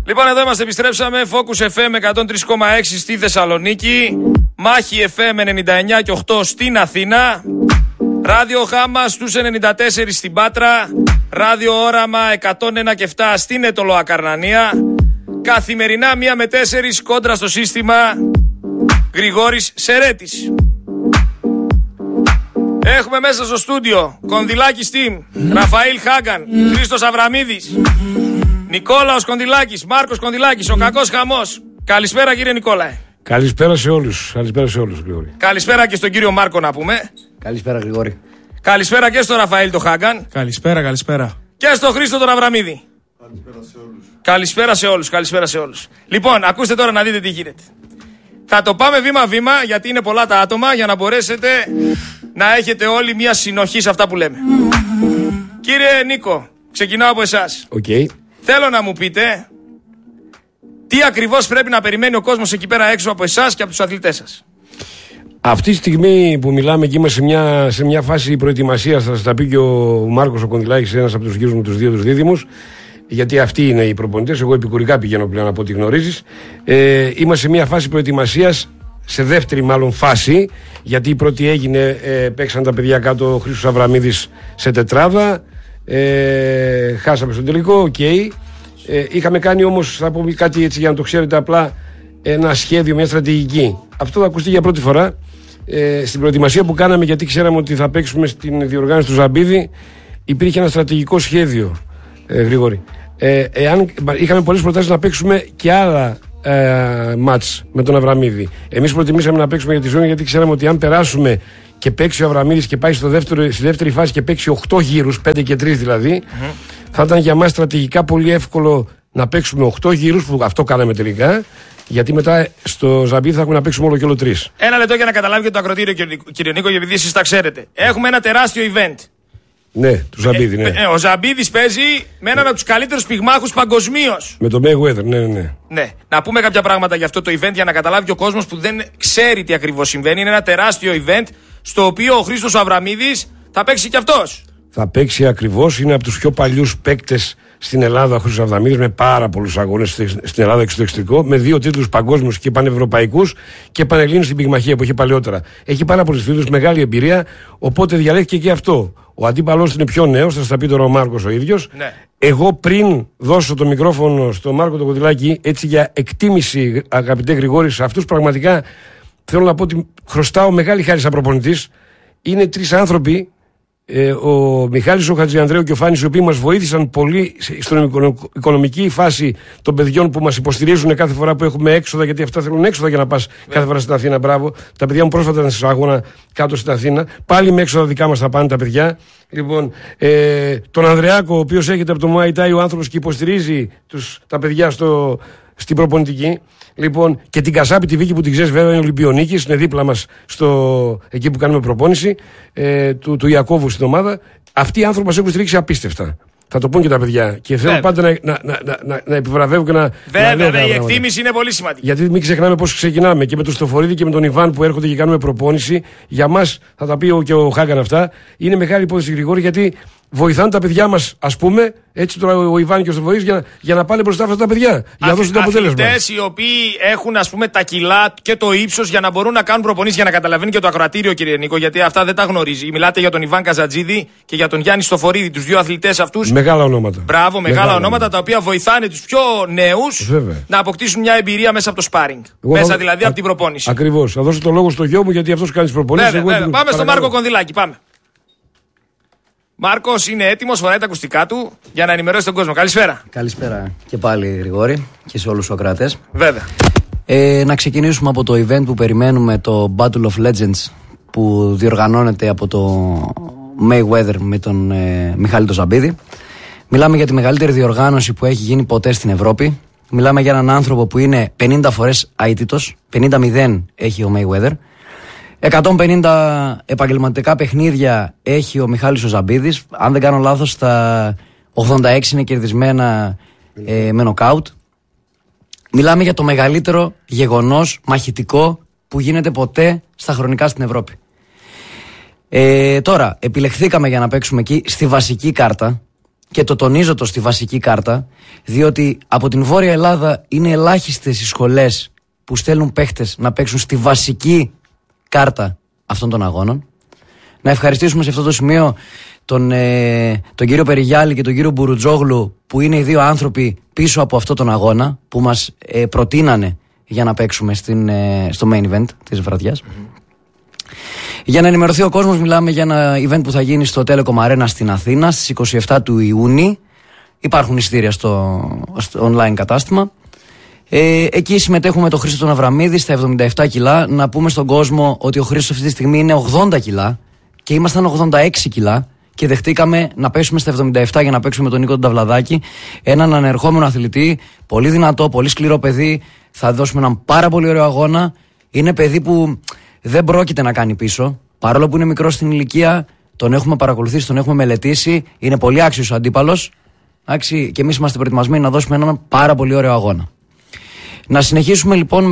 Λοιπόν, εδώ είμαστε, επιστρέψαμε. Focus FM 103,6 στη Θεσσαλονίκη. Μάχη FM 99 και 8 στην Αθήνα. Ράδιο Χάμα στους 94 στην Πάτρα. Ράδιο Όραμα 101 και 7 στην Αιτωλοακαρνανία. Καθημερινά 1 με 4 κόντρα στο σύστημα. Γρηγόρης Σερέτης. Έχουμε μέσα στο στούντιο Κονδυλάκης Team, Ραφαήλ Χάγκαν, Χρήστος Αβραμίδης, Νικόλαος Κονδυλάκης, Μάρκος Κονδυλάκης, ο κακός χαμός. Καλησπέρα κύριε Νικόλαε. Καλησπέρα σε όλους. Καλησπέρα σε όλους, Γρηγόρη. Καλησπέρα και στον κύριο Μάρκο να πούμε. Καλησπέρα, Γρηγόρη. Καλησπέρα και στον Ραφαήλ το Χάγκαν. Καλησπέρα. Και στον Χρήστο τον Αβραμίδη. Καλησπέρα σε όλους. Καλησπέρα σε όλους. Λοιπόν, ακούστε τώρα να δείτε τι γίνεται. Θα το πάμε βήμα-βήμα γιατί είναι πολλά τα άτομα για να μπορέσετε να έχετε όλοι μια συνοχή σε αυτά που λέμε. Κύριε Νίκο, ξεκινάω από εσάς. Okay. Θέλω να μου πείτε τι ακριβώς πρέπει να περιμένει ο κόσμος εκεί πέρα έξω από εσάς και από τους αθλητές σας. Αυτή τη στιγμή που μιλάμε και είμαστε σε μια φάση προετοιμασίας, θα σας τα πει και ο Μάρκος ο Κονδυλάκης, ένας από τους γύρους με τους δύο τους δίδυμους, γιατί αυτοί είναι οι προπονητές. Εγώ επικουρικά πηγαίνω πλέον από ό,τι γνωρίζεις. Είμαστε σε μια φάση προετοιμασίας, σε δεύτερη μάλλον φάση, γιατί η πρώτη έγινε, παίξαν τα παιδιά κάτω, ο Χρήστος Αβραμίδης σε τετράδα, χάσαμε στο τελικό, okay. Είχαμε κάνει όμως, θα πω κάτι έτσι για να το ξέρετε απλά, ένα σχέδιο, μια στρατηγική. Αυτό θα ακουστεί για πρώτη φορά στην προετοιμασία που κάναμε, γιατί ξέραμε ότι θα παίξουμε στην διοργάνωση του Ζαμπίδη. Υπήρχε ένα στρατηγικό σχέδιο, Γρηγόρη. Είχαμε πολλές προτάσεις να παίξουμε και άλλα μάτς με τον Αβραμίδη. Εμείς προτιμήσαμε να παίξουμε για τη ζώνη, γιατί ξέραμε ότι αν περάσουμε και παίξει ο Αβραμίδης και πάει στη δεύτερη φάση και παίξει 8 γύρους, 5 και 3 δηλαδή, θα ήταν για μας στρατηγικά πολύ εύκολο να παίξουμε 8 γύρους, που αυτό κάναμε τελικά. Γιατί μετά στο Ζαμπίδη θα έχουμε να παίξουμε όλο και όλο 3. Ένα λεπτό για να καταλάβει και το ακροτήριο, κύριε Νίκο, επειδή εσείς τα ξέρετε. Έχουμε ένα τεράστιο event. Ναι, του Ζαμπίδη, ναι. Ο Ζαμπίδης παίζει με έναν από τους καλύτερους πυγμάχους παγκοσμίως. Με το Mayweather, ναι. Ναι. Να πούμε κάποια πράγματα για αυτό το event για να καταλάβει και ο κόσμος που δεν ξέρει τι ακριβώς συμβαίνει. Είναι ένα τεράστιο event στο οποίο ο Χρήστος Αβραμίδης θα παίξει κι αυτός. Θα παίξει ακριβώς, είναι από τους πιο παλιούς παίκτες στην Ελλάδα ο Χρήστος Αβραμίδης, με πάρα πολλούς αγώνες στην Ελλάδα και στο εξωτερικό, με 2 τίτλους παγκόσμιους και πανευρωπαϊκούς και πανελλήνιους στην πυγμαχία που έχει παλαιότερα. Έχει πάρα πολλούς τίτλους, μεγάλη εμπειρία, οπότε διαλέχθηκε και αυτό. Ο αντίπαλός είναι πιο νέος, θα σας τα πει τώρα ο Μάρκος ο ίδιος. Ναι. Εγώ πριν δώσω το μικρόφωνο στον Μάρκο τον Κονδυλάκη, έτσι για εκτίμηση, αγαπητέ Γρηγόρη, σε αυτούς πραγματικά θέλω να πω ότι χρωστάω μεγάλη χάρη σαν προπονητής. Είναι 3 άνθρωποι. Ο Μιχάλης ο Χατζιανδρέου και ο Φάνης, οι οποίοι μας βοήθησαν πολύ στην οικονομική φάση των παιδιών που μας υποστηρίζουν κάθε φορά που έχουμε έξοδα, γιατί αυτά θέλουν έξοδα για να πας κάθε φορά στην Αθήνα. Μπράβο. Τα παιδιά μου πρόσφατα ήταν σε αγώνα κάτω στην Αθήνα. Πάλι με έξοδα δικά μας θα πάνε τα παιδιά. Λοιπόν, τον Ανδρεάκο, ο οποίος έρχεται από το Muay Thai, ο άνθρωπος και υποστηρίζει τα παιδιά στην προπονητική. Λοιπόν, και την Κασάπη τη Βίκη που την ξέρεις βέβαια, είναι Ολυμπιονίκης, είναι δίπλα μας εκεί που κάνουμε προπόνηση, του Ιακώβου στην ομάδα. Αυτοί οι άνθρωποι μας έχουν στηρίξει απίστευτα. Θα το πούν και τα παιδιά. Και θέλω πάντα να επιβραβεύω και να. Βέβαια, η εκτίμηση είναι πολύ σημαντική. Γιατί μην ξεχνάμε πώς ξεκινάμε. Και με τον Στοφορίδη και με τον Ιβάν που έρχονται και κάνουμε προπόνηση. Για μας, θα τα πει και ο Χάγκαν αυτά, είναι μεγάλη υπόθεση, Γρηγόρη, γιατί βοηθάνε τα παιδιά μας, ας πούμε, έτσι τώρα ο Ιβάν και ο Στοφορίδης, για να πάνε μπροστά αυτά τα παιδιά. Για να δώσουν το αποτέλεσμα. Αθλητές οι οποίοι έχουν, ας πούμε, τα κιλά και το ύψος για να μπορούν να κάνουν προπονήσεις, για να καταλαβαίνει και το ακροατήριο, κύριε Νίκο, γιατί αυτά δεν τα γνωρίζει. Μιλάτε για τον Ιβάν Καζατζίδη και για τον Γιάννη Στοφορίδη, τους 2 αθλητές αυτούς. Μεγάλα ονόματα. Μπράβο, μεγάλα ονόματα τα οποία βοηθάνε τους πιο νέους να αποκτήσουν μια εμπειρία μέσα από το σπάρινγκ. Μέσα δηλαδή από την προπόνηση. Ακριβώς. Θα δώσω το λόγο στο γιο μου, γιατί αυτός κάνει τις προπονήσεις. Πάμε στον Μάρκο Κονδυλάκη. Πάμε. Μάρκος είναι έτοιμος, φοράει τα ακουστικά του για να ενημερώσει τον κόσμο. Καλησπέρα. Καλησπέρα και πάλι, Γρηγόρη, και σε όλους τους ακροατές. Βέβαια. Να ξεκινήσουμε από το event που περιμένουμε, το Battle of Legends, που διοργανώνεται από το Mayweather με τον Μιχάλη τον Ζαμπίδη. Μιλάμε για τη μεγαλύτερη διοργάνωση που έχει γίνει ποτέ στην Ευρώπη. Μιλάμε για έναν άνθρωπο που είναι 50 φορές αίτητος, 50-0 έχει ο Mayweather. 150 επαγγελματικά παιχνίδια έχει ο Μιχάλης ο Ζαμπίδης. Αν δεν κάνω λάθος, τα 86 είναι κερδισμένα με νοκάουτ. Μιλάμε για το μεγαλύτερο γεγονός μαχητικό που γίνεται ποτέ στα χρονικά στην Ευρώπη. Τώρα, επιλεχθήκαμε για να παίξουμε εκεί στη βασική κάρτα. και το τονίζω το στη βασική κάρτα, διότι από την Βόρεια Ελλάδα είναι ελάχιστες οι σχολές που στέλνουν παίχτες να παίξουν στη βασική κάρτα αυτών των αγώνων. Να ευχαριστήσουμε σε αυτό το σημείο τον κύριο Περιγιάλη και τον κύριο Μπουρουτζόγλου, που είναι οι δύο άνθρωποι πίσω από αυτόν τον αγώνα, που μας προτείνανε για να παίξουμε στο main event της βραδιάς. Για να ενημερωθεί ο κόσμος, μιλάμε για ένα event που θα γίνει στο Telecom Arena στην Αθήνα στις 27 του Ιούνιου. Υπάρχουν εισιτήρια στο online κατάστημα. Εκεί συμμετέχουμε τον Χρήστο τον Αβραμίδη στα 77 κιλά. Να πούμε στον κόσμο ότι ο Χρήστος αυτή τη στιγμή είναι 80 κιλά και ήμασταν 86 κιλά και δεχτήκαμε να πέσουμε στα 77 για να παίξουμε με τον Νίκο τον Ταυλαδάκη. Έναν ανερχόμενο αθλητή, πολύ δυνατό, πολύ σκληρό παιδί. Θα δώσουμε έναν πάρα πολύ ωραίο αγώνα. Είναι παιδί που δεν πρόκειται να κάνει πίσω. Παρόλο που είναι μικρό στην ηλικία, τον έχουμε παρακολουθήσει, τον έχουμε μελετήσει. Είναι πολύ άξιος ο αντίπαλος. Και εμείς είμαστε προετοιμασμένοι να δώσουμε έναν πάρα πολύ ωραίο αγώνα. Να συνεχίσουμε λοιπόν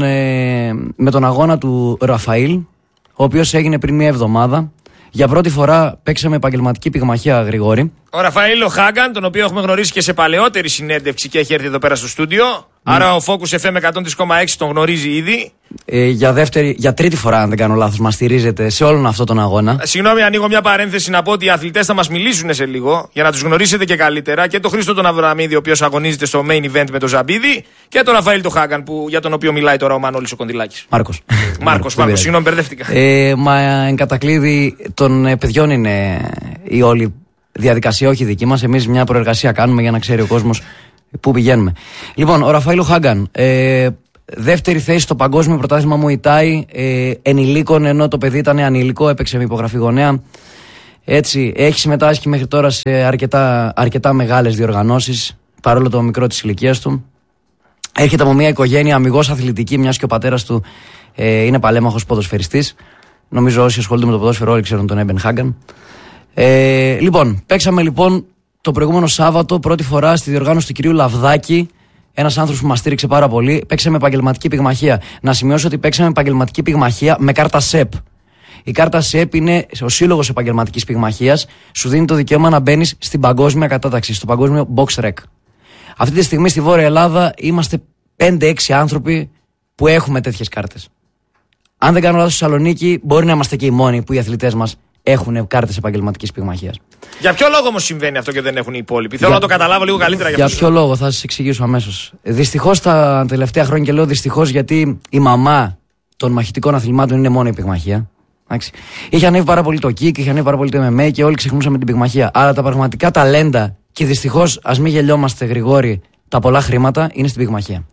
με τον αγώνα του Ραφαήλ, ο οποίος έγινε πριν μία εβδομάδα. Για πρώτη φορά παίξαμε επαγγελματική πυγμαχία, Γρηγόρη. Ο Ραφαήλ ο Χάγκαν, τον οποίο έχουμε γνωρίσει και σε παλαιότερη συνέντευξη και έχει έρθει εδώ πέρα στο στούντιο. Άρα ο Focus FM 103,6 τον γνωρίζει ήδη. Για τρίτη φορά, αν δεν κάνω λάθος, μας στηρίζεται σε όλον αυτόν τον αγώνα. Συγγνώμη, ανοίγω μια παρένθεση να πω ότι οι αθλητές θα μας μιλήσουν σε λίγο για να τους γνωρίσετε και καλύτερα. Και τον Χρήστο τον Αβραμίδη, ο οποίος αγωνίζεται στο main event με τον Ζαμπίδη. Και τον Ραφαήλ τον Χάγκαν, για τον οποίο μιλάει τώρα ο Μανώλης ο Κοντιλάκης. Μάρκος, συγγνώμη, μπερδεύτηκα. Μα εν κατακλείδη των παιδιών είναι η όλη διαδικασία, όχι δική μας. Εμείς μια προεργασία κάνουμε για να ξέρει ο κόσμος πού πηγαίνουμε. Λοιπόν, ο Ραφαήλ Χάγκαν, δεύτερη θέση στο παγκόσμιο πρωτάθλημα Μουάι, ενηλίκων, ενώ το παιδί ήταν ανηλικό, έπαιξε με υπογραφή γονέα. Έτσι, έχει συμμετάσχει μέχρι τώρα σε αρκετά μεγάλες διοργανώσεις, παρόλο το μικρό της ηλικίας του. Έρχεται από μια οικογένεια αμιγώς αθλητική, μιας και ο πατέρας του είναι παλέμαχος ποδοσφαιριστής. Νομίζω όσοι ασχολούνται με το ποδόσφαιρο όλοι ξέρουν τον Έμπεν Χάγκαν. Λοιπόν, παίξαμε το προηγούμενο Σάββατο πρώτη φορά στη διοργάνωση του κυρίου Λαβδάκη. Ένας άνθρωπος που μας στήριξε πάρα πολύ. Παίξαμε επαγγελματική πυγμαχία. Να σημειώσω ότι παίξαμε επαγγελματική πυγμαχία με κάρτα ΣΕΠ. Η κάρτα ΣΕΠ είναι ο σύλλογος επαγγελματικής πυγμαχίας. Σου δίνει το δικαίωμα να μπαίνεις στην παγκόσμια κατάταξη, στο παγκόσμιο box rec. Αυτή τη στιγμή στη Βόρεια Ελλάδα είμαστε 5-6 άνθρωποι που έχουμε τέτοιες κάρτες. Αν δεν κάνω λάθος, στη Θεσσαλονίκη μπορεί να είμαστε και οι μόνοι που οι αθλητές μας έχουν κάρτες επαγγελματικής πυγμαχίας. Για ποιο λόγο όμως συμβαίνει αυτό και δεν έχουν οι υπόλοιποι? Θέλω να το καταλάβω λίγο καλύτερα. Για ποιο λόγο, θα σας εξηγήσω αμέσως. Δυστυχώς τα τελευταία χρόνια, και λέω δυστυχώς γιατί η μαμά των μαχητικών αθλημάτων είναι μόνο η πυγμαχία. Είχε ανέβει πάρα πολύ το kick, είχε ανέβει πάρα πολύ το MMA και όλοι ξεχνούσαμε την πυγμαχία. Αλλά τα πραγματικά ταλέντα, και δυστυχώς ας μην γελιόμαστε, Γρηγόρη, τα πολλά χρήματα είναι στην πυγμαχία.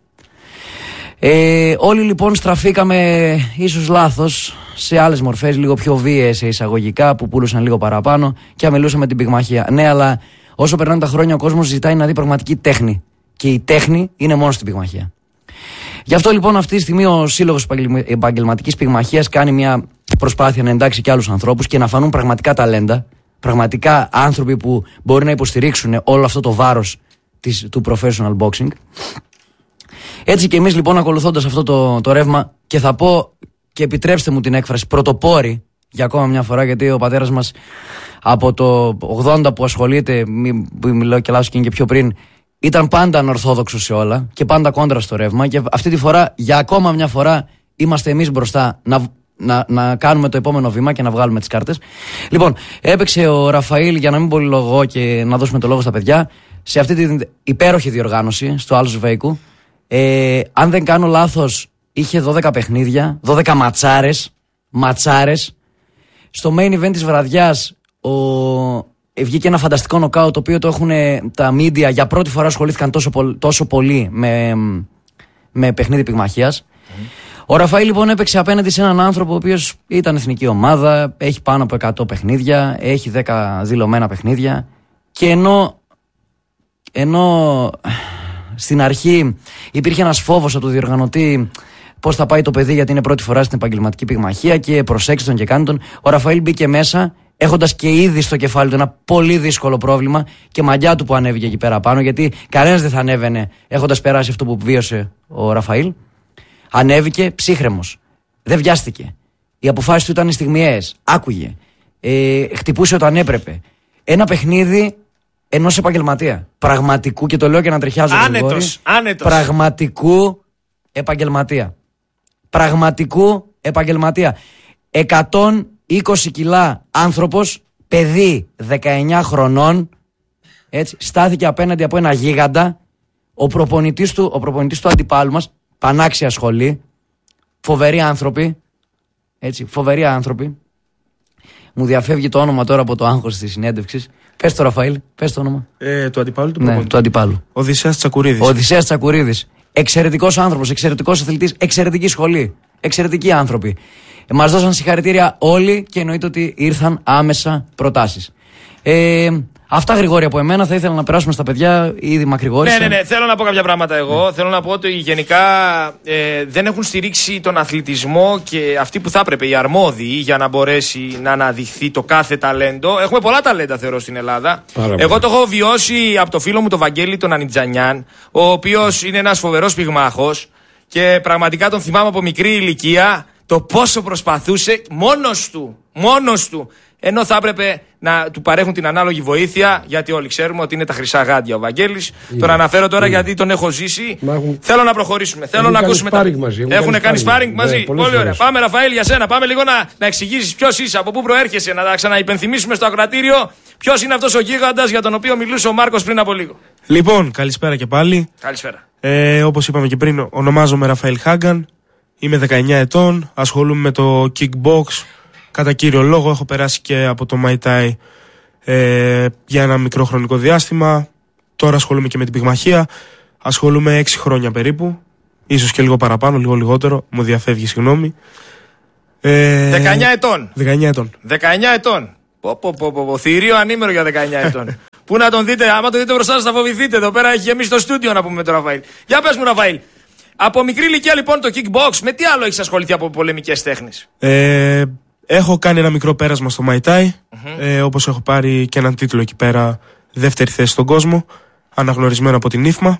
Όλοι λοιπόν στραφήκαμε ίσως λάθος σε άλλες μορφές, λίγο πιο βίαιες σε εισαγωγικά, που πούλουσαν λίγο παραπάνω και αμιλούσαμε την πυγμαχία. Ναι, αλλά όσο περνάνε τα χρόνια ο κόσμος ζητάει να δει πραγματική τέχνη. Και η τέχνη είναι μόνο στην πυγμαχία. Γι' αυτό λοιπόν αυτή τη στιγμή ο Σύλλογος Επαγγελματικής Πυγμαχίας κάνει μια προσπάθεια να εντάξει και άλλους ανθρώπους και να φανούν πραγματικά ταλέντα, πραγματικά άνθρωποι που μπορεί να υποστηρίξουν όλο αυτό το βάρος του professional boxing. Έτσι και εμείς λοιπόν, ακολουθώντας αυτό το ρεύμα, και θα πω, και επιτρέψτε μου την έκφραση, πρωτοπόροι για ακόμα μια φορά, γιατί ο πατέρας μας από το 80 που ασχολείται, μιλάω και λάθος και είναι και πιο πριν, ήταν πάντα ανορθόδοξος σε όλα και πάντα κόντρα στο ρεύμα, και αυτή τη φορά, για ακόμα μια φορά, είμαστε εμείς μπροστά να κάνουμε το επόμενο βήμα και να βγάλουμε τις κάρτες. Λοιπόν, έπαιξε ο Ραφαήλ, για να μην πολυλογώ και να δώσουμε το λόγο στα παιδιά, σε αυτή την υπέροχη διοργάνωση στο Άλσος Βέικου. Αν δεν κάνω λάθος, είχε 12 παιχνίδια, 12 ματσάρες. Στο main event της βραδιάς βγήκε ένα φανταστικό νοκάουτ, το οποίο το έχουν τα media, για πρώτη φορά ασχολήθηκαν τόσο πολύ με παιχνίδι πυγμαχίας. Ο Ραφαήλ λοιπόν έπαιξε απέναντι σε έναν άνθρωπο ο οποίος ήταν εθνική ομάδα, έχει πάνω από 100 παιχνίδια, έχει 10 δηλωμένα παιχνίδια, και ενώ στην αρχή υπήρχε ένας φόβος από τον διοργανωτή πώς θα πάει το παιδί, γιατί είναι πρώτη φορά στην επαγγελματική πυγμαχία και προσέξει τον και κάνει τον, ο Ραφαήλ μπήκε μέσα έχοντας και ήδη στο κεφάλι του ένα πολύ δύσκολο πρόβλημα και μαγιά του που ανέβηκε εκεί πέρα πάνω, γιατί κανένας δεν θα ανέβαινε έχοντας περάσει αυτό που βίωσε ο Ραφαήλ. Ανέβηκε ψύχρεμος, δεν βιάστηκε, οι αποφάσεις του ήταν στιγμιαίες, άκουγε, χτυπούσε όταν έπρεπε. Ένα παιχνίδι ενός επαγγελματία. Πραγματικού, και το λέω και να τριχιάζω. Άνετος. Πραγματικού επαγγελματία. Πραγματικού επαγγελματία. 120 κιλά άνθρωπος, παιδί 19 χρονών, έτσι, στάθηκε απέναντι από ένα γίγαντα. Ο προπονητής του αντιπάλου μας, πανάξια σχολή, φοβεροί άνθρωποι, έτσι, φοβεροί άνθρωποι. Μου διαφεύγει το όνομα τώρα από το άγχος της συνέντευξης. Πες το, Ραφαήλ, πες το όνομα. Του αντιπάλου, ναι, του αντιπάλου. Οδυσσέας Τσακουρίδης. Οδυσσέας Τσακουρίδης. Εξαιρετικός άνθρωπος, εξαιρετικός αθλητής, εξαιρετική σχολή. Εξαιρετικοί άνθρωποι. Μας δώσαν συγχαρητήρια όλοι και εννοείται ότι ήρθαν άμεσα προτάσεις. Αυτά, Γρηγόρη, από εμένα. Θα ήθελα να περάσουμε στα παιδιά. Ήδη μακρηγόρησα. Ναι. Θέλω να πω κάποια πράγματα εγώ. Θέλω να πω ότι γενικά δεν έχουν στηρίξει τον αθλητισμό και αυτοί που θα έπρεπε, οι αρμόδιοι, για να μπορέσει να αναδειχθεί το κάθε ταλέντο. Έχουμε πολλά ταλέντα, θεωρώ, στην Ελλάδα. Εγώ το έχω βιώσει από το φίλο μου τον Βαγγέλη τον Ανιτζανιάν, ο οποίος είναι ένας φοβερός πυγμάχος και πραγματικά τον θυμάμαι από μικρή ηλικία το πόσο προσπαθούσε μόνος του. Ενώ θα έπρεπε να του παρέχουν την ανάλογη βοήθεια, γιατί όλοι ξέρουμε ότι είναι τα χρυσά γάντια ο Βαγγέλης. Τον αναφέρω τώρα γιατί τον έχω ζήσει. Θέλω να προχωρήσουμε. Θέλω να ακούσουμε. Έχουν κάνει σπάρινγκ μαζί. Πολύ ωραία. Πάμε, Ραφαήλ, για σένα. Πάμε λίγο να εξηγήσεις ποιος είσαι, από πού προέρχεσαι, να τα ξαναυπενθυμίσουμε στο ακροατήριο ποιος είναι αυτός ο γίγαντας για τον οποίο μιλούσε ο Μάρκος πριν από λίγο. Λοιπόν, καλησπέρα και πάλι. Καλησπέρα. Όπως είπαμε και πριν, ονομάζομαι Ραφαήλ Χάγκαν. Είμαι 19 ετών. Ασχολούμαι με το kickbox. Κατά κύριο λόγο, έχω περάσει και από το Muay Thai για ένα μικρό χρονικό διάστημα. Τώρα ασχολούμαι και με την πυγμαχία. Ασχολούμαι 6 χρόνια περίπου. Ίσως και λίγο παραπάνω, λίγο λιγότερο. Μου διαφεύγει, συγγνώμη. 19 ετών. 19 ετών. 19 ετών. Θηρίο ανήμερο για 19 ετών. Πού να τον δείτε, άμα τον δείτε μπροστά σας θα φοβηθείτε. Εδώ πέρα έχει γεμίσει το στούντιο να πούμε με τον Ραφαήλ. Για πες μου, Ραφαήλ. Από μικρή ηλικία λοιπόν το kickbox, με τι άλλο έχεις ασχοληθεί από πολεμικές τέχνες? Έχω κάνει ένα μικρό πέρασμα στο Muay Thai. Όπως έχω πάρει και έναν τίτλο εκεί πέρα, δεύτερη θέση στον κόσμο, αναγνωρισμένο από την IFMA.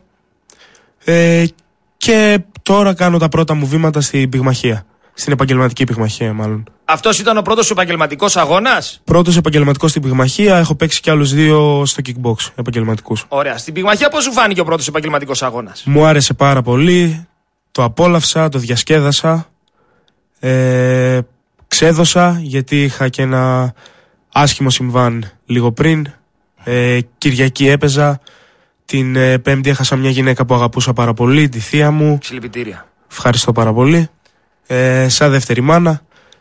Και τώρα κάνω τα πρώτα μου βήματα στην πυγμαχία. Στην επαγγελματική πυγμαχία, μάλλον. Αυτός ήταν ο πρώτος επαγγελματικός αγώνας? Πρώτος επαγγελματικός στην πυγμαχία. Έχω παίξει κι άλλους 2 στο kickbox επαγγελματικούς. Ωραία. Στην πυγμαχία πώς σου φάνηκε ο πρώτος επαγγελματικός αγώνας? Μου άρεσε πάρα πολύ. Το απόλαυσα, το διασκέδασα. Ξέδωσα γιατί είχα και ένα άσχημο συμβάν λίγο πριν. Κυριακή έπαιζα. Την Πέμπτη έχασα μια γυναίκα που αγαπούσα πάρα πολύ, τη θεία μου. Συλληπιτήρια. Ευχαριστώ πάρα πολύ. Σαν δεύτερη μάνα.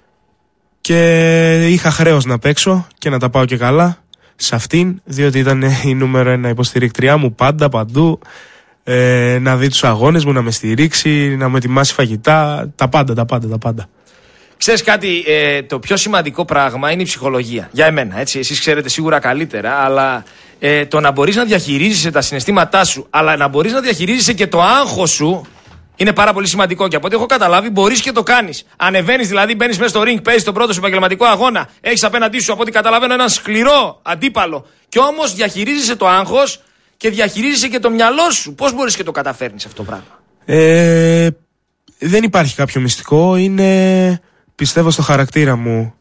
Και είχα χρέος να παίξω και να τα πάω και καλά σε αυτήν, διότι ήταν η νούμερο 1 υποστηρίκτριά μου πάντα, παντού. Να δει τους αγώνες μου, να με στηρίξει, να μου ετοιμάσει φαγητά. Τα πάντα. Ξέρεις κάτι, το πιο σημαντικό πράγμα είναι η ψυχολογία. Για εμένα, έτσι. Εσείς ξέρετε σίγουρα καλύτερα, αλλά το να μπορείς να διαχειρίζεσαι τα συναισθήματά σου, αλλά να μπορείς να διαχειρίζεσαι και το άγχος σου, είναι πάρα πολύ σημαντικό. Και από ό,τι έχω καταλάβει, μπορείς και το κάνεις. Ανεβαίνεις, δηλαδή, μπαίνεις μέσα στο ring, παίζεις τον πρώτο σου επαγγελματικό αγώνα, έχεις απέναντί σου, από ό,τι καταλαβαίνω, έναν σκληρό αντίπαλο. Και όμως διαχειρίζεσαι το άγχος και διαχειρίζεσαι και το μυαλό σου. Πώς μπορείς και το καταφέρνεις αυτό το πράγμα? Δεν υπάρχει κάποιο μυστικό. Είναι, πιστεύω, στο χαρακτήρα μου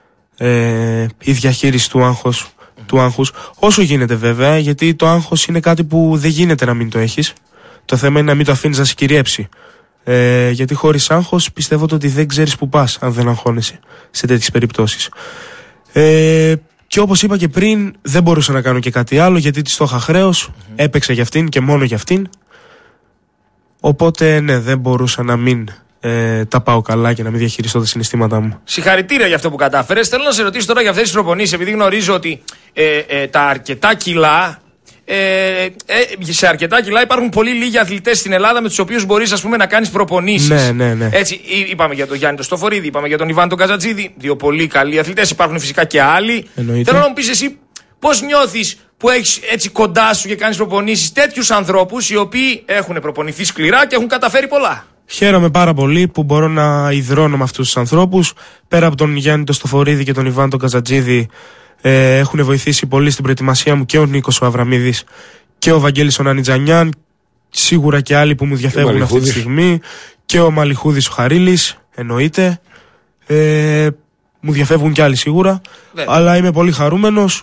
η διαχείριση του άγχους. Όσο γίνεται βέβαια, γιατί το άγχος είναι κάτι που δεν γίνεται να μην το έχεις. Το θέμα είναι να μην το αφήνεις να σε κυριέψει. Γιατί χωρίς άγχος πιστεύω ότι δεν ξέρεις που πας αν δεν αγχώνεσαι σε τέτοιες περιπτώσεις. Και όπως είπα και πριν, δεν μπορούσα να κάνω και κάτι άλλο γιατί της το είχα χρέος. Έπαιξα για αυτήν και μόνο για αυτήν. Οπότε ναι, δεν μπορούσα να μην τα πάω καλά και να μην διαχειριστώ τα συναισθήματά μου. Συγχαρητήρια για αυτό που κατάφερες. Θέλω να σε ρωτήσω τώρα για αυτές τις προπονήσεις, επειδή γνωρίζω ότι τα αρκετά κιλά. Σε αρκετά κιλά υπάρχουν πολύ λίγοι αθλητές στην Ελλάδα με τους οποίους μπορείς, ας πούμε, να κάνεις προπονήσεις. Ναι. Έτσι, είπαμε για τον Γιάννη τον Στοφορίδη, είπαμε για τον Ιβάν τον Καζατζίδη. 2 πολύ καλοί αθλητές. Υπάρχουν φυσικά και άλλοι. Εννοείται. Θέλω να μου πεις εσύ πώς νιώθεις που έχεις έτσι κοντά σου και κάνεις προπονήσεις τέτοιους ανθρώπους οι οποίοι έχουν προπονηθεί σκληρά και έχουν καταφέρει πολλά? Χαίρομαι πάρα πολύ που μπορώ να ιδρώνω με αυτούς τους ανθρώπους. Πέρα από τον Γιάννη τον Στοφορίδη και τον Ιβάν τον Καζατζίδη, έχουν βοηθήσει πολύ στην προετοιμασία μου και ο Νίκος ο Αβραμίδης και ο Βαγγέλης ο Νανιτζανιάν. Σίγουρα και άλλοι που μου διαφεύγουν αυτή τη στιγμή. Και ο Μαλιχούδης ο Χαρίλης, εννοείται. Μου διαφεύγουν και άλλοι σίγουρα. Αλλά είμαι πολύ χαρούμενος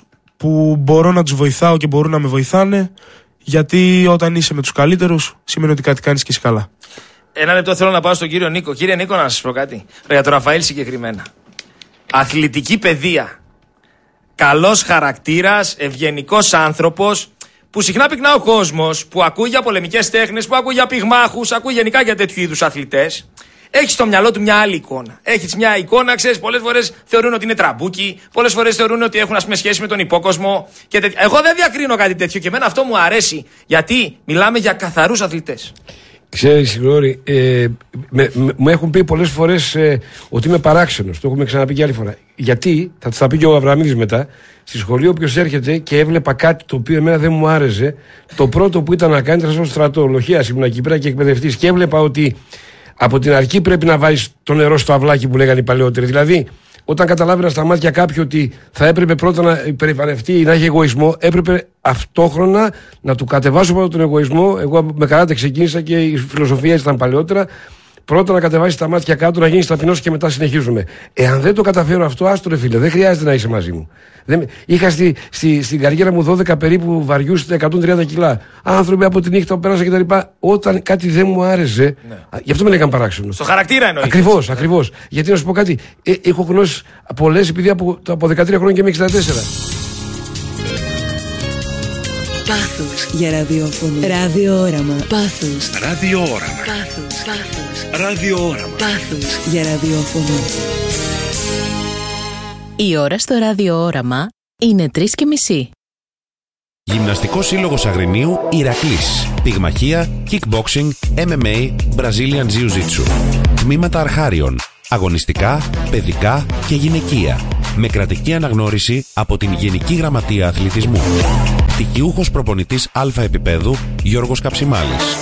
που μπορώ να τους βοηθάω και μπορούν να με βοηθάνε, γιατί όταν είσαι με τους καλύτερους σημαίνει ότι κάτι κάνεις και εσύ καλά. Ένα λεπτό θέλω να πάω στον κύριο Νίκο. Κύριε Νίκο, να σας πω κάτι. Για τον Ραφαήλ συγκεκριμένα. Αθλητική παιδεία. Καλός χαρακτήρας, ευγενικός άνθρωπος, που συχνά πυκνά ο κόσμος, που ακούει για πολεμικές τέχνες, που ακούει για πυγμάχους, ακούει γενικά για τέτοιου είδους αθλητές. Έχει στο μυαλό του μια άλλη εικόνα. Έχει μια εικόνα, ξέρεις, πολλές φορές θεωρούν ότι είναι τραμπούκι, πολλές φορές θεωρούν ότι έχουν, ας πούμε, σχέση με τον υπόκοσμο. Εγώ δεν διακρίνω κάτι τέτοιο και εμένα αυτό μου αρέσει, γιατί μιλάμε για καθαρούς αθλητές. Ξέρεις, Γρηγόρη, μου έχουν πει πολλές φορές ότι είμαι παράξενος. Το έχουμε ξαναπεί και άλλη φορά. Γιατί, θα τα πει και ο Αβραμίδης μετά, στη σχολή όποιος έρχεται και έβλεπα κάτι το οποίο εμένα δεν μου άρεσε, το πρώτο που ήταν να κάνει ήταν στο στρατό. Λοχείας ήμουν εκεί πέρα και εκπαιδευτής, και έβλεπα ότι από την αρχή πρέπει να βάζεις το νερό στο αυλάκι που λέγανε οι παλαιότεροι. Δηλαδή, όταν καταλάβαινα στα μάτια κάποιου ότι θα έπρεπε πρώτα να υπερηφανευτεί ή να έχει εγωισμό, έπρεπε αυτόχρονα να του κατεβάσω πρώτα τον εγωισμό. Εγώ με καράτε ξεκίνησα και η φιλοσοφία ήταν παλαιότερα. Πρώτα να κατεβάσεις τα μάτια κάτω, να γίνεις ταπεινός και μετά συνεχίζουμε. Εάν δεν το καταφέρω αυτό, άστο ρε φίλε, δεν χρειάζεται να είσαι μαζί μου. Είχα στην καριέρα μου 12 περίπου βαριούς, 130 κιλά. Άνθρωποι από τη νύχτα που πέρασα κτλ. Όταν κάτι δεν μου άρεσε, γι' αυτό με λέγαν παράξενο. Στο χαρακτήρα εννοείς. Ακριβώς. Γιατί να σου πω κάτι, έχω γνώσει πολλές επειδή από 13 χρόνια και με 64. Πάθος για ραδιόφωνο. Ραδιόραμα. Πάθος. Ραδιόραμα. Πάθος. Ραδιόραμα. Πάθος για ραδιόφωνο. Η ώρα στο ραδιόραμα είναι 3:30. Γυμναστικός Σύλλογος Αγρινίου Ηρακλής. Πυγμαχία, kickboxing, MMA, Brazilian Jiu-Jitsu. Τμήματα αρχάριων. Αγωνιστικά, παιδικά και γυναικεία. Με κρατική αναγνώριση από την Γενική Γραμματεία Αθλητισμού. Πτυχιούχος προπονητής Α επίπεδου Γιώργος Καψιμάλης.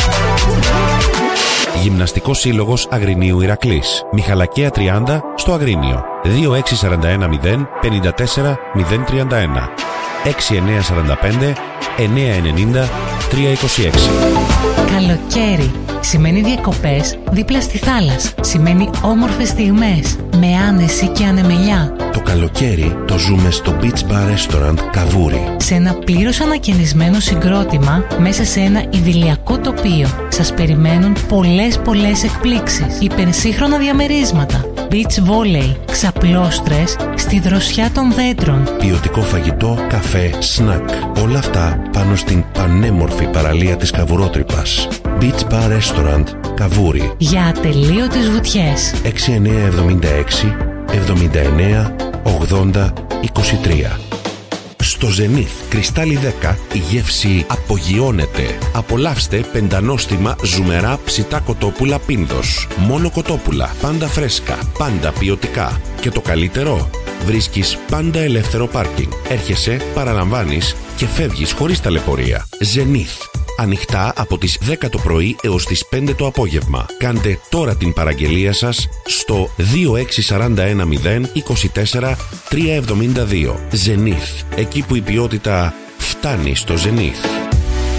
Γυμναστικός Σύλλογος Αγρινίου Ηρακλής. Μιχαλακία 30 στο Αγρίνιο. 26410 54 031. 6945 990 326. Καλοκαίρι σημαίνει διακοπές δίπλα στη θάλασσα. Σημαίνει όμορφες στιγμές με άνεση και ανεμελιά. Το καλοκαίρι το ζούμε στο Beach Bar Restaurant Καβούρι. Σε ένα πλήρως ανακαινισμένο συγκρότημα μέσα σε ένα ιδηλιακό τοπίο. Σας περιμένουν πολλές εκπλήξεις. Υπερσύγχρονα διαμερίσματα. Beach volley, ξαπλώστρες στη δροσιά των δέντρων. Ποιοτικό φαγητό, καφέ, σνακ. Όλα αυτά πάνω στην πανέμορφη παραλία της Καβουρότρυπας. Beach Bar Restaurant Καβούρι. Για ατελείωτες βουτιές. 6976 79 80 23. Στο Zenith Κρυστάλλι 10 η γεύση απογειώνεται. Απολαύστε πεντανόστιμα ζουμερά ψητά κοτόπουλα Πίνδος. Μόνο κοτόπουλα, πάντα φρέσκα, πάντα ποιοτικά. Και το καλύτερο, βρίσκεις πάντα ελεύθερο πάρκινγκ. Έρχεσαι, παραλαμβάνεις και φεύγεις χωρίς ταλαιπωρία. Zenith. Ανοιχτά από τις 10 το πρωί έως τις 5 το απόγευμα. Κάντε τώρα την παραγγελία σας στο 26410 24 372. Zenith. Εκεί που η ποιότητα φτάνει στο Zenith.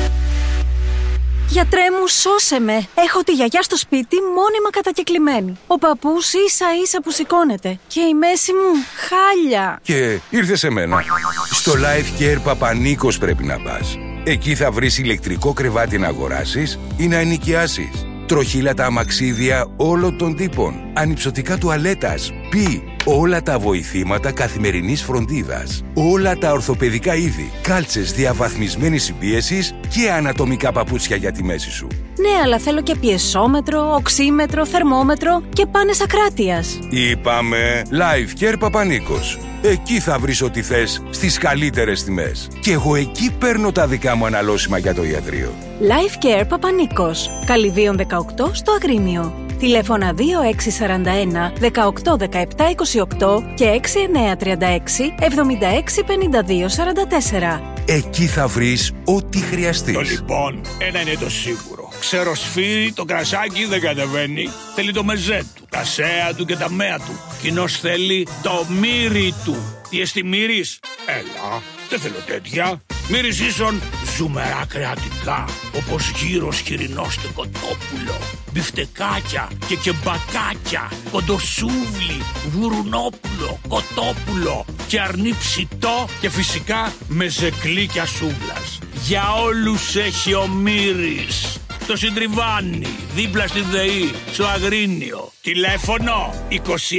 Γιατρέ μου, σώσε με. Έχω τη γιαγιά στο σπίτι μόνιμα κατακεκλημένη. Ο παππούς ίσα που σηκώνεται. Και η μέση μου χάλια. Και ήρθε σε μένα. Στο Life Care Παπανίκος πρέπει να πας. Εκεί θα βρεις ηλεκτρικό κρεβάτι να αγοράσεις ή να ενοικιάσεις. Τροχύλατα αμαξίδια όλων των τύπων. Ανυψωτικά τουαλέτας. Όλα τα βοηθήματα καθημερινής φροντίδας. Όλα τα ορθοπαιδικά είδη. Κάλτσες διαβαθμισμένης συμπίεσης και ανατομικά παπούτσια για τη μέση σου. Ναι, αλλά θέλω και πιεσόμετρο, οξύμετρο, θερμόμετρο και πάνες ακράτειας. Είπαμε Life Care Παπανίκος. Εκεί θα βρεις ό,τι θες στις καλύτερες τιμές. Και εγώ εκεί παίρνω τα δικά μου αναλώσιμα για το ιατρείο. Life Care Παπανίκος. Καλυδίων 18 στο Αγρίνιο. Τηλέφωνα 2641 18 17 28 και 6936 76 52 44. Εκεί θα βρεις ό,τι χρειαστείς. Το λοιπόν, ένα είναι το σίγουρο. Ξέρω σφύρι, το κρασάκι δεν κατεβαίνει. Θέλει το μεζέ του, τα σέα του και τα μέα του. Κοινώς θέλει το μύρι του. Τι εστί μύρις? Έλα, δεν θέλω τέτοια. Μύρισίσον ζουμερά κρεατικά, όπως γύρος χοιρινός και κοτόπουλο, μπιφτεκάκια και κεμπακάκια, κοντοσούβλι, γουρουνόπουλο, κοτόπουλο και αρνί ψητό και φυσικά μεζεκλίκια σούβλας. Για όλους έχει ο Μύρης. Στο Συντριβάνι, δίπλα στη ΔΕΗ, στο Αγρίνιο. Τηλέφωνο 2641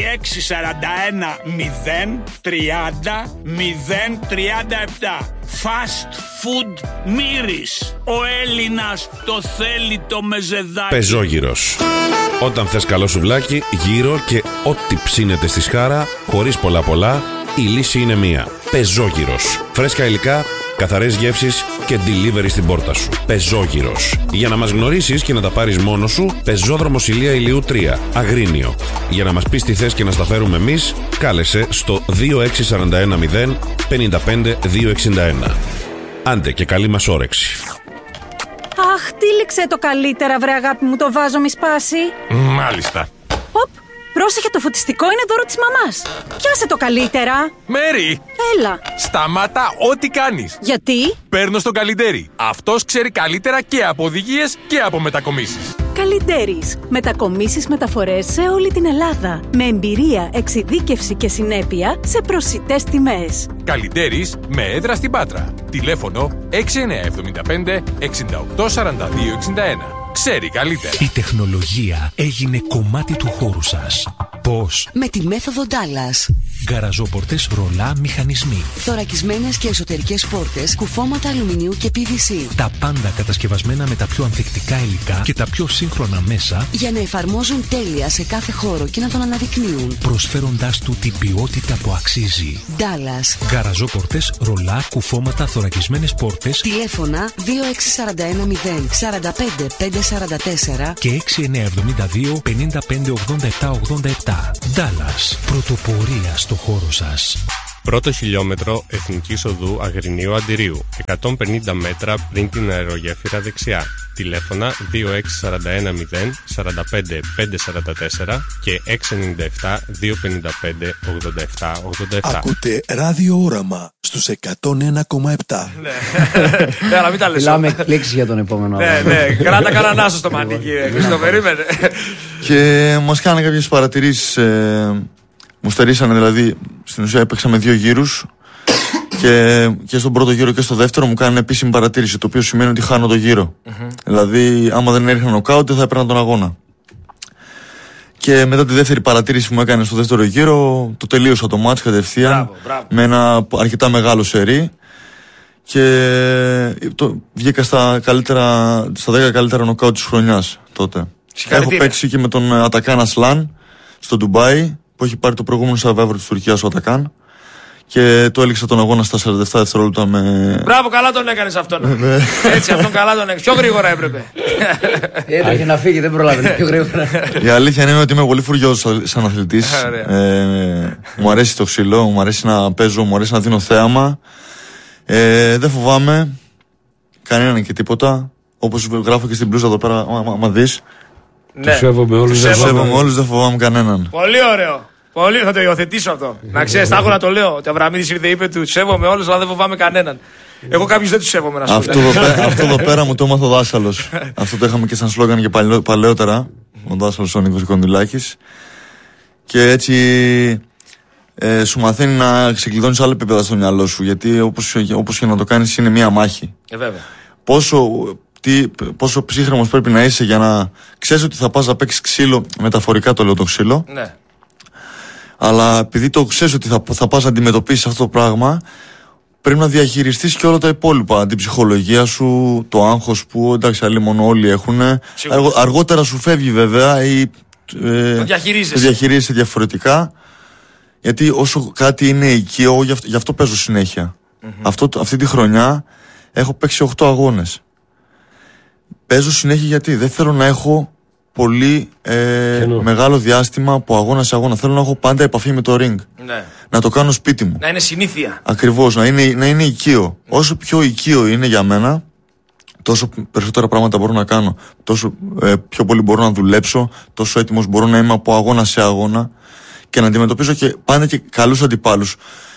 030 037. Fast food Μύρης. Ο Έλληνας το θέλει το μεζεδάκι. Πεζόγυρος. Όταν θες καλό σουβλάκι, γύρω και ό,τι ψήνεται στη σχάρα, χωρίς πολλά, η λύση είναι μία. Πεζόγυρος. Φρέσκα υλικά, καθαρές γεύσεις και delivery στην πόρτα σου. Πεζόγυρος. Για να μας γνωρίσεις και να τα πάρεις μόνος σου, Πεζόδρομος Ηλία Ηλιού 3, Αγρίνιο. Για να μας πεις τι θες και να στα φέρουμε εμείς, κάλεσε στο 26410 55 261. Άντε και καλή μας όρεξη. Αχ, τύλιξε το καλύτερα, βρε αγάπη μου, το βάζο μη σπάσει. Μάλιστα. Οπ, πρόσεχε, το φωτιστικό είναι δώρο της μαμάς. Πιάσε το καλύτερα. Μέρι! Έλα. Σταμάτα ό,τι κάνεις. Γιατί? Παίρνω στον Καλιντέρι. Αυτός ξέρει καλύτερα και από οδηγίες και από μετακομίσεις. Καλιντέρις. Μετακομίσεις, μεταφορές σε όλη την Ελλάδα. Με εμπειρία, εξειδίκευση και συνέπεια σε προσιτές τιμές. Καλιντέρις με έδρα στην Πάτρα. Τηλέφωνο 6975 684261. Ξέρει καλύτερα. Η τεχνολογία έγινε κομμάτι του χώρου σας. Πώς? Με τη μέθοδο Dallas. Γκαραζόπορτες, ρολά, μηχανισμοί. Θωρακισμένες και εσωτερικές πόρτες, κουφώματα αλουμινίου και PVC. Τα πάντα κατασκευασμένα με τα πιο ανθεκτικά υλικά και τα πιο σύγχρονα μέσα, για να εφαρμόζουν τέλεια σε κάθε χώρο και να τον αναδεικνύουν, προσφέροντάς του την ποιότητα που αξίζει. Dallas. Γκαραζόπορτες, ρολά, κουφώματα, θωρακισμένες πόρτες. Τηλέφωνα 26710 45 544 και 6972 55 87 87. Dallas. Πρωτοπορία στο χώρο σας. Πρώτο χιλιόμετρο Εθνικής Οδού Αγρινίου Αντιρίου, 150 μέτρα πριν την αερογέφυρα δεξιά. Τηλέφωνα 26410 45 544 και 697 255 87 87. Ακούτε Ράδιο Όραμα στους 101,7. Ναι, αλλά μην τα λες. Μιλάμε εκπλήξεις για τον επόμενο. Ναι, κράτα κανέναν άσο στο μανίκι. Το περίμενε. Και μας κάνανε κάποιες παρατηρήσεις. Μου στερήσανε, δηλαδή, στην ουσία έπαιξαμε 2 γύρους και στον πρώτο γύρο και στο δεύτερο μου κάνανε επίσημη παρατήρηση, το οποίο σημαίνει ότι χάνω το γύρο. Δηλαδή, άμα δεν έριχνα νοκάουτ, δεν θα έπαιρνα τον αγώνα. Και μετά τη δεύτερη παρατήρηση που μου έκανε στο δεύτερο γύρο, το τελείωσα το μάτς κατευθείαν με ένα αρκετά μεγάλο σερί και βγήκα στα 10 καλύτερα νοκάουτ της χρονιάς τότε. Έχω παίξει και με τον Ατακάν Ασλάν στο Ντουμπάι, που έχει πάρει το προηγούμενο Survivor της Τουρκίας ο Ατακάν, και το έληξα τον αγώνα στα 47 δευτερόλεπτα με... Μπράβο, καλά τον έκανες αυτόν. Έτσι, αυτόν καλά τον έκανες. Πιο γρήγορα έπρεπε. Έτρεχε να φύγει, δεν προλάβαινε πιο γρήγορα. Η αλήθεια είναι ότι είμαι πολύ φουριόζος σαν αθλητής. Μου αρέσει το ξύλο, μου αρέσει να παίζω, μου αρέσει να δίνω θέαμα. Δεν φοβάμαι κανέναν και τίποτα. Όπως γράφω και στην πλούζα εδώ πέρα, άμα δεις. Τους σέβομαι όλους, δεν φοβάμαι κανέναν. Πολύ ωραίο. Πολύ, θα το υιοθετήσω αυτό. Να ξέρεις, θα έχω να το λέω. Ότι ο Αβραμίδης ήρθε, είπε του σέβομαι όλους, αλλά δεν φοβάμαι κανέναν. Εγώ κάποιους δεν τους σέβομαι, να σου πω. Αυτό εδώ πέρα μου το έμαθε ο δάσκαλος. Αυτό το είχαμε και σαν σλόγγαν και παλαιότερα. Ο δάσκαλος ο Νίκος Κοντιλάκης. Και έτσι σου μαθαίνει να ξεκλειδώνεις άλλα επίπεδα στο μυαλό σου. Γιατί όπως και να το κάνεις είναι μία μάχη. Βέβαια. Πόσο ψύχρεμος πρέπει να είσαι για να ξέρεις ότι θα πας να παίξεις ξύλο, μεταφορικά το λέω το ξύλο. Ναι. Αλλά επειδή το ξέρεις ότι θα πας να αντιμετωπίσεις αυτό το πράγμα, πρέπει να διαχειριστείς και όλα τα υπόλοιπα. Την ψυχολογία σου, το άγχος που εντάξει άλλοι μόνο όλοι έχουν. Αργότερα σου φεύγει βέβαια ή το διαχειρίζεσαι διαφορετικά. Γιατί όσο κάτι είναι οικείο, γι' αυτό παίζω συνέχεια. Αυτή τη χρονιά έχω παίξει 8 αγώνες. Παίζω συνέχεια γιατί δεν θέλω να έχω πολύ μεγάλο διάστημα από αγώνα σε αγώνα. Θέλω να έχω πάντα επαφή με το ring. Ναι. Να το κάνω σπίτι μου. Να είναι συνήθεια. Ακριβώς, να είναι οικείο. Όσο πιο οικείο είναι για μένα, τόσο περισσότερα πράγματα μπορώ να κάνω. Τόσο πιο πολύ μπορώ να δουλέψω, τόσο έτοιμος μπορώ να είμαι από αγώνα σε αγώνα και να αντιμετωπίσω και πάντα και καλούς αντιπάλους.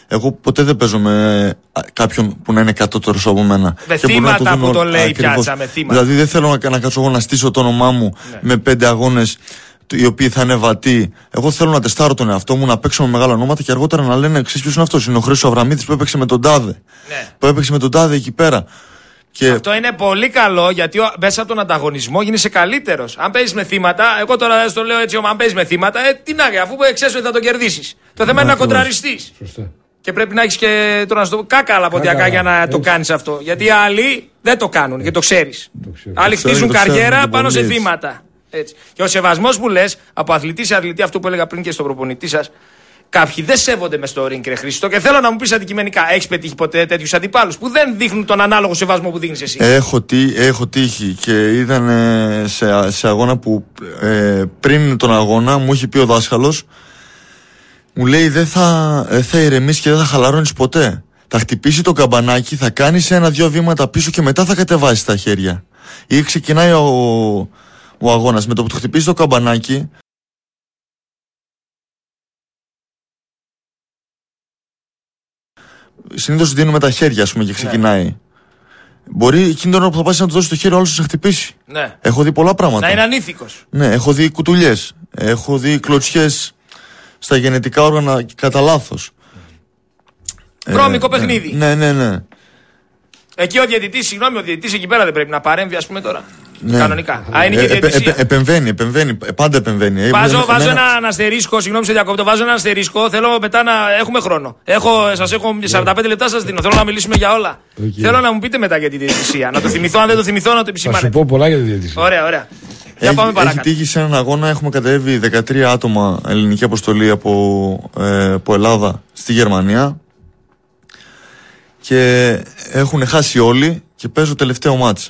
Εγώ ποτέ δεν παίζω με κάποιον που να είναι κατώτερος από μένα. Με θύματα που το λέει πιάτσα, με θύματα. Δηλαδή δεν θέλω να κάτσω εγώ να στήσω το όνομά μου με 5 αγώνες οι οποίοι θα είναι βατοί. Εγώ θέλω να τεστάρω τον εαυτό μου, να παίξω με μεγάλα ονόματα και αργότερα να λένε: ξέρεις ποιος είναι αυτός? Είναι ο Χρήστος Αβραμίδης που έπαιξε με τον Τάδε. Που έπαιξε με τον Τάδε εκεί πέρα. Και... Αυτό είναι πολύ καλό, γιατί μέσα από τον ανταγωνισμό γίνεσαι καλύτερος. Αν παίζεις με θύματα, εγώ τώρα το λέω έτσι: αν παίζεις με θύματα, τι να, αφού ξέρεις ότι θα τον κερδίσεις. Το θέμα είναι να κοντραριστείς. Και πρέπει να έχεις και τώρα να σου το πω κάκαλα ποντιακά για να το κάνεις αυτό. Γιατί οι άλλοι δεν το κάνουν και το ξέρεις. Άλλοι χτίζουν καριέρα πάνω σε θύματα. Έτσι. Και ο σεβασμός που λες από αθλητή σε αθλητή, αυτό που έλεγα πριν και στον προπονητή σας, κάποιοι δεν σέβονται μες στο ring, ρε Χρήστο. Και θέλω να μου πεις αντικειμενικά, έχεις πετύχει ποτέ τέτοιους αντιπάλους που δεν δείχνουν τον ανάλογο σεβασμό που δείχνεις εσύ? Έχω τύχει και ήταν σε αγώνα που πριν τον αγώνα μου είχε πει ο δάσκαλος, μου λέει: δεν θα ηρεμήσεις και δεν θα χαλαρώνεις ποτέ. Θα χτυπήσει το καμπανάκι, θα κάνεις 1-2 βήματα πίσω και μετά θα κατεβάσεις τα χέρια. Ή ξεκινάει ο αγώνας με το που του χτυπήσει το καμπανάκι. Συνήθως δίνουμε τα χέρια, ας πούμε, και ξεκινάει. Μπορεί εκείνη την ώρα που θα πας να του δώσει το χέρι, ο άλλος θα σε χτυπήσει. Ναι. Έχω δει πολλά πράγματα. Να είναι ανήθικος. Ναι, έχω δει κουτουλιές. Έχω δει κλωτσιές στα γενετικά όργανα κατά λάθος. Βρώμικο παιχνίδι. Ναι. Εκεί ο διαιτητής, ο διαιτητής εκεί πέρα δεν πρέπει να παρέμβει, ας πούμε τώρα. Ναι. Κανονικά. Είναι και διαιτησία. Επεμβαίνει, πάντα επεμβαίνει. Βάζω έναν αστερίσκο, συγγνώμη σε διακόπτω, βάζω έναν αστερίσκο. Θέλω μετά να έχουμε χρόνο. Σας έχω 45 λεπτά, σας δίνω. Θέλω να μιλήσουμε για όλα. Θέλω να μου πείτε μετά για τη διαιτησία. Να το θυμηθώ, αν δεν το θυμηθώ, να το επισημάνετε. Θα σου πω πολλά για τη διαιτησία. Ωραία. Για πάμε παρακάτω. Έχει τύχει σε έναν αγώνα, έχουμε κατέβει 13 άτομα ελληνική αποστολή από Ελλάδα στη Γερμανία. Και έχουν χάσει όλοι και παίζω τελευταίο μάτς.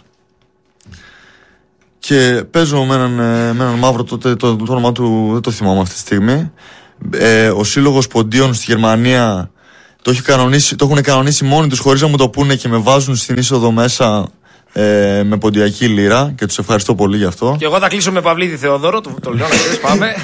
Και παίζω με έναν μαύρο, τότε το όνομα του δεν το θυμάμαι αυτή τη στιγμή. Ο σύλλογος ποντίων στη Γερμανία το έχουν κανονίσει μόνοι τους χωρίς να μου το πούνε και με βάζουν στην είσοδο μέσα με ποντιακή λίρα και τους ευχαριστώ πολύ γι' αυτό. Και εγώ θα κλείσω με Παυλίδη Θεόδωρο, το λέω να ξέρεις, πάμε.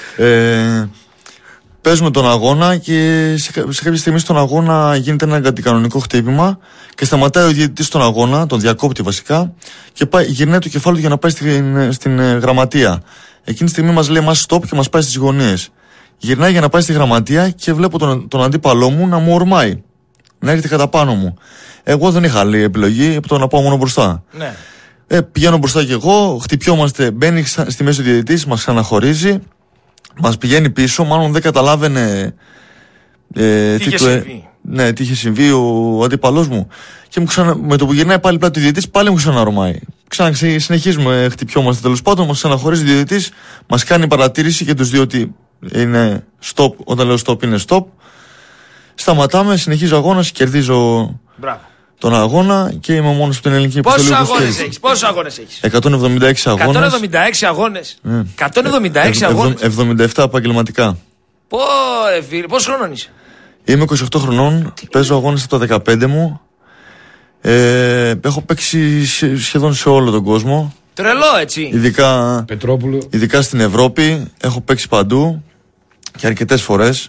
Παίζουμε τον αγώνα και σε κάποια στιγμή στον αγώνα γίνεται ένα αντικανονικό χτύπημα και σταματάει ο διαιτητής στον αγώνα, τον διακόπτει βασικά και γυρνάει το κεφάλι του για να πάει στην γραμματεία. Εκείνη τη στιγμή μας λέει μας stop και μας πάει στις γωνίες. Γυρνάει για να πάει στη γραμματεία και βλέπω τον αντίπαλό μου να μου ορμάει, να έρχεται κατά πάνω μου. Εγώ δεν είχα άλλη επιλογή από το να πάω μόνο μπροστά. Ναι. Πηγαίνω μπροστά και εγώ, χτυπιόμαστε, μπαίνει στη μέση ο διαιτητής, μας ξαναχωρίζει. Μας πηγαίνει πίσω, μάλλον δεν καταλάβαινε τι είχε συμβεί ο αντίπαλός μου. Και με το που γυρνάει πάλι πλάτη ο διαιτητής, πάλι μου ξαναρομάει. Συνεχίζουμε, χτυπιόμαστε τέλος πάντων, μας ξαναχωρίζει ο διαιτητής, μας κάνει παρατήρηση και τους δύο ότι είναι stop, όταν λέω stop είναι stop. Σταματάμε, συνεχίζω αγώνας, κερδίζω τον αγώνα και είμαι μόνος από την ελληνική επιστολή. Πόσους αγώνες έχεις? 176 αγώνες. 176 αγώνες. 176 αγώνες. 77 επαγγελματικά. Πόσο χρονών είσαι? Είμαι 28 χρονών, παίζω αγώνες από τα 15 μου. Έχω παίξει σχεδόν σε όλο τον κόσμο. Τρελό, έτσι. Ειδικά στην Ευρώπη. Έχω παίξει παντού και αρκετές φορές.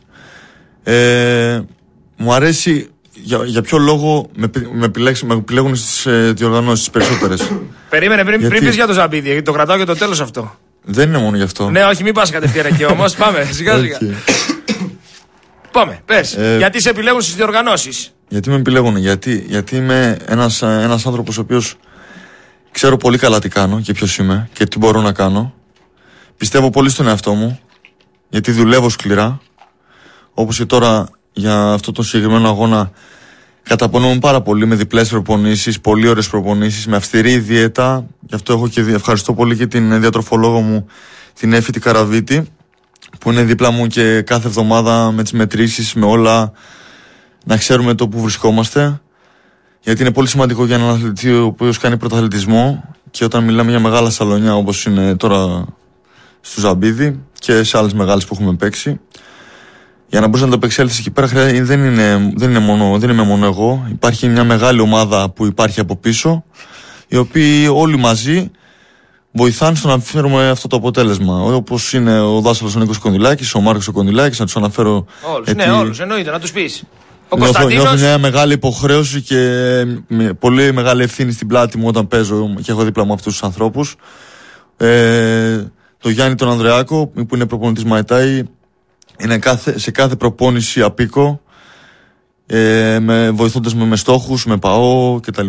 Μου αρέσει. Για ποιο λόγο με επιλέγουν στις διοργανώσεις περισσότερες? Περίμενε πριν πεις για το Ζαμπίδι, γιατί το κρατάω για το τέλος αυτό. Δεν είναι μόνο γι' αυτό. Ναι, όχι, μην πας κατευθείαν εκεί όμως. Πάμε, σιγά σιγά. Πάμε, πες. Γιατί σε επιλέγουν στις διοργανώσεις? Γιατί με επιλέγουν? Γιατί είμαι ένας άνθρωπος ο οποίος ξέρω πολύ καλά τι κάνω και ποιος είμαι και τι μπορώ να κάνω. Πιστεύω πολύ στον εαυτό μου, γιατί δουλεύω σκληρά. Όπως και τώρα για αυτό το συγκεκριμένο αγώνα καταπονούμε πάρα πολύ με διπλές προπονήσεις, πολύ ωραίες προπονήσεις, με αυστηρή δίαιτα. Γι' αυτό έχω και ευχαριστώ πολύ και την διατροφολόγο μου, την Έφη Καραβίτη, που είναι δίπλα μου και κάθε εβδομάδα με τις μετρήσεις, με όλα, να ξέρουμε το που βρισκόμαστε. Γιατί είναι πολύ σημαντικό για έναν αθλητή ο οποίος κάνει πρωταθλητισμό και όταν μιλάμε για μεγάλα σαλονιά όπως είναι τώρα στο Ζαμπίδι και σε άλλες μεγάλες που έχουμε παίξει. Για να μπορείς να το επεξέλθεις εκεί πέρα δεν είμαι μόνο εγώ. Υπάρχει μια μεγάλη ομάδα που υπάρχει από πίσω, οι οποίοι όλοι μαζί βοηθάνε στο να φέρουμε αυτό το αποτέλεσμα. Όπως είναι ο δάσκαλος ο Νίκος Κονδυλάκης, ο Μάρκος ο Κονδυλάκης, να τους αναφέρω. Όλους, ναι, όλους, εννοείται, να τους πεις. Νιώθω μια μεγάλη υποχρέωση και πολύ μεγάλη ευθύνη στην πλάτη μου όταν παίζω και έχω δίπλα μου αυτούς τους ανθρώπους. Το Γιάννη τον Ανδρεάκο, που είναι προπονητής Μαϊτάι, είναι σε κάθε προπόνηση απίκο, βοηθώντας με στόχους, με ΠΑΟ κτλ.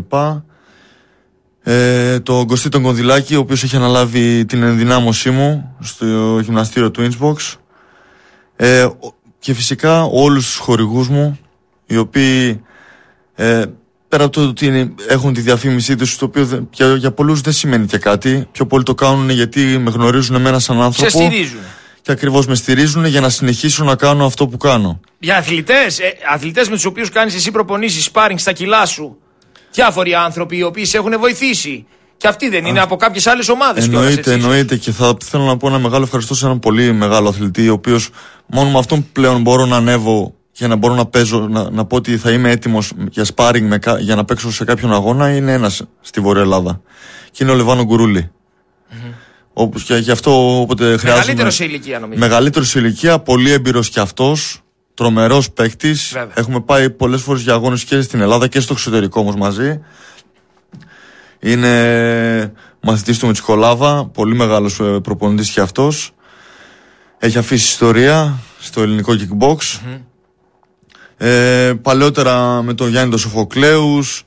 Τον Κωστή τον Κονδυλάκη, ο οποίος έχει αναλάβει την ενδυνάμωσή μου στο γυμναστήριο του Innsbruck. Και φυσικά όλους τους χορηγούς μου, οι οποίοι πέρα από το ότι έχουν τη διαφήμισή τους, το οποίο για πολλούς δεν σημαίνει και κάτι, πιο πολύ το κάνουν γιατί με γνωρίζουν εμένα σαν άνθρωπο. Σε στηρίζουν. Και ακριβώς με στηρίζουν για να συνεχίσω να κάνω αυτό που κάνω. Για αθλητές με τους οποίους κάνεις εσύ προπονήσεις, sparring στα κιλά σου, διάφοροι άνθρωποι οι οποίοι σε έχουν βοηθήσει. Και αυτοί δεν είναι από κάποιες άλλες ομάδες. Εννοείται, και θα θέλω να πω ένα μεγάλο ευχαριστώ σε έναν πολύ μεγάλο αθλητή, ο οποίος μόνο με αυτόν πλέον μπορώ να ανέβω για να μπορώ να παίζω, να πω ότι θα είμαι έτοιμος για sparring για να παίξω σε κάποιον αγώνα. Είναι ένας στη Βόρεια Ελλάδα. Και είναι ο Λεβάνο Γκουρούλη. Όπως και γι' αυτό όποτε χρειάζομαι. Μεγαλύτερος σε ηλικία, νομίζω. Μεγαλύτερος σε ηλικία, πολύ έμπειρος κι αυτός. Τρομερός παίκτης. Έχουμε πάει πολλές φορές για αγώνες και στην Ελλάδα και στο εξωτερικό όμως μαζί. Είναι μαθητής του Μετσικολάβα, πολύ μεγάλος προπονητής κι αυτός. Έχει αφήσει ιστορία στο ελληνικό kickbox. Παλαιότερα με τον Γιάννη τον Σοφοκλέους.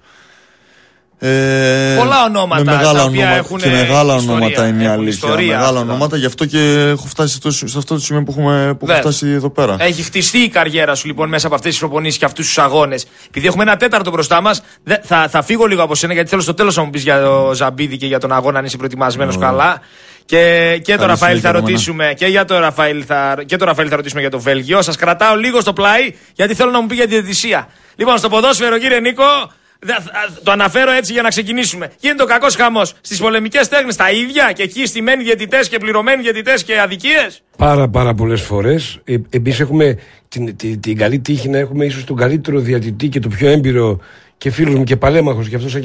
Πολλά ονόματα τα οποία έχουν και μεγάλα ιστορία, ονόματα είναι η αλήθεια. Μεγάλα ονόματα, γι' αυτό και έχω φτάσει σε αυτό το σημείο που έχω φτάσει εδώ πέρα. Έχει χτιστεί η καριέρα σου λοιπόν μέσα από αυτές τις προπονήσεις και αυτούς τους αγώνες. Επειδή έχουμε ένα τέταρτο μπροστά μας, θα φύγω λίγο από σένα γιατί θέλω στο τέλος να μου πεις για το Ζαμπίδη και για τον αγώνα, αν είσαι προετοιμασμένος καλά. Και το Ραφαήλ θα ρωτήσουμε και για το Ραφαήλ θα ρωτήσουμε για το Βέλγιο. Σας κρατάω λίγο στο πλάι γιατί θέλω να μου πει για τη διαιτησία. Λοιπόν, στο ποδόσφαιρο, κύριε Νίκο, το αναφέρω έτσι για να ξεκινήσουμε. Γίνεται ο κακός χαμός στις πολεμικές τέχνες, τα ίδια και εκεί στημένοι διαιτητές και πληρωμένοι διαιτητές και αδικίες. Πάρα πολλές φορές. Επίσης έχουμε την καλή τύχη να έχουμε ίσως τον καλύτερο διαιτητή και το πιο έμπειρο και φίλος μου και παλέμαχος, και αυτός